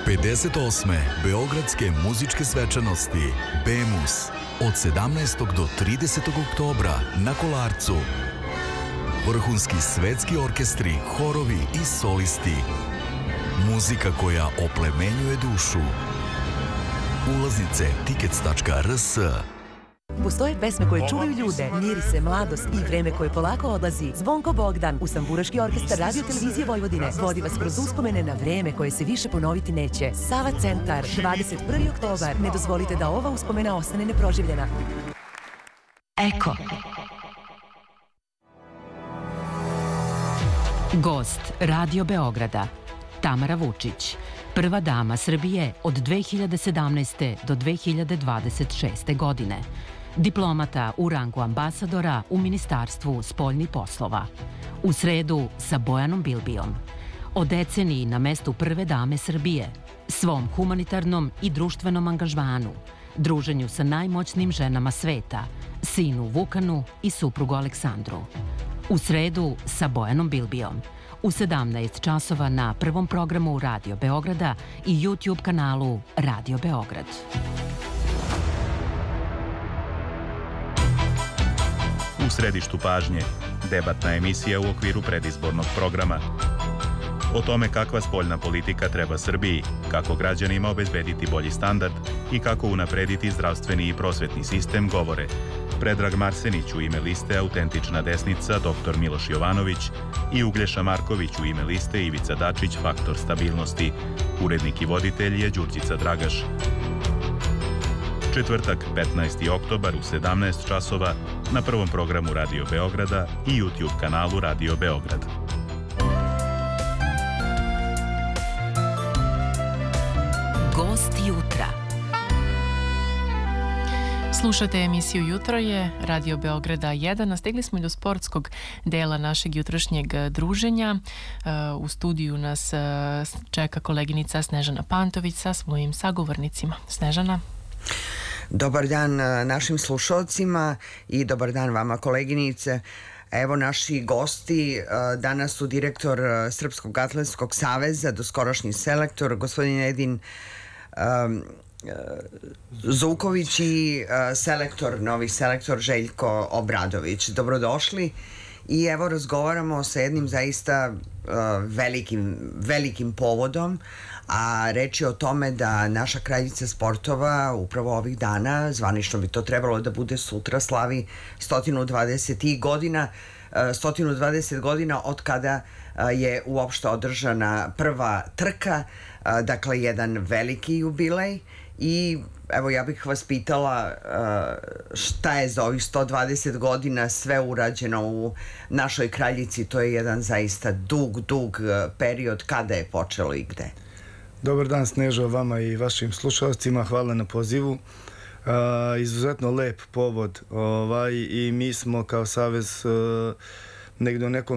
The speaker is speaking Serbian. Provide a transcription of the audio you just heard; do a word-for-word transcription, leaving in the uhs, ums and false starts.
pedeset osme Beogradske muzičke svečanosti Bemus od sedamnaestog do tridesetog oktobra na Kolarcu. Vrhunski svetski orkestri, horovi i solisti. Muzika koja oplemenjuje dušu. Ulaznice tickets tačka r s. Postoje pesme koje čuvaju ljude, mirise, mladost i vreme koje polako odlazi. Zvonko Bogdan, Usamburaški orkestar Radio Televizije Vojvodine, vodi vas kroz uspomene na vreme koje se više ponoviti neće. Sava Centar, dvadeset prvi oktobar. Ne dozvolite da ova uspomena ostane neproživljena. Eko. Gost Radio Beograda Tamara Vučić, prva dama Srbije od dve hiljade sedamnaeste. do dve hiljade dvadeset šeste. godine. Diplomata u rangu ambasadora u Ministarstvu spoljnih poslova. U sredu sa Bojanom Bilbijom. O deceniji na mestu prve dame Srbije, svom humanitarnom i društvenom angažmanu, druženju sa najmoćnijim ženama sveta, sinu Vukanu i suprugu Aleksandru. U sredu sa Bojanom Bilbijom. U sedamnaest časova na prvom programu Radio Beograda i YouTube kanalu Radio Beograd. U središtu pažnje, debatna emisija u okviru predizbornog programa. O tome kakva spoljna politika treba Srbiji, kako građanima obezbediti bolji standard i kako unaprediti zdravstveni i prosvetni sistem govore Predrag Marsenić u ime liste Autentična desnica doktor Miloš Jovanović i Uglješa Marković u ime liste Ivica Dačić Faktor stabilnosti. Urednik i voditelj je Đurđica Dragaš. Četvrtak, petnaesti oktobar u sedamnaest časova na prvom programu Radio Beograda i YouTube kanalu Radio Beograd. Gost jutra. Slušate emisiju Jutro je, Radio Beograda jedan, a stigli smo i do sportskog dela našeg jutrošnjeg druženja. U studiju nas čeka koleginica Snežana Pantović sa svojim sagovornicima. Snežana. Dobar dan našim slušalcima i dobar dan vama koleginice. Evo naši gosti, danas su direktor Srpskog atletskog saveza, doskorašnji selektor, gospodin Edin um, Zuković i selektor, novi selektor Željko Obradović. Dobrodošli i evo razgovaramo sa jednim zaista velikim, velikim povodom, a reč je o tome da naša kraljica sportova upravo ovih dana, zvanično bi to trebalo da bude sutra, slavi sto dvadeset godina, sto dvadeset godina od kada je uopšte održana prva trka, dakle jedan veliki jubilej. I evo ja bih vas pitala šta je za ovih sto dvadeset godina sve urađeno u našoj kraljici. To je jedan zaista dug, dug period. Kada je počelo i gde? Dobar dan Sneža, vama i vašim slušalcima, hvala na pozivu. Uh, izuzetno lep povod ovaj, i mi smo kao savez uh, negdje u nekom